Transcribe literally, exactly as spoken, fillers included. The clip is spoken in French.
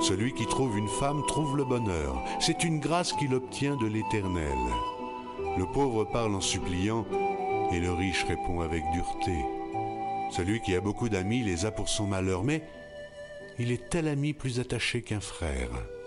Celui qui trouve une femme trouve le bonheur. C'est une grâce qu'il obtient de l'Éternel. Le pauvre parle en suppliant, et le riche répond avec dureté. Celui qui a beaucoup d'amis les a pour son malheur, mais il est tel ami plus attaché qu'un frère.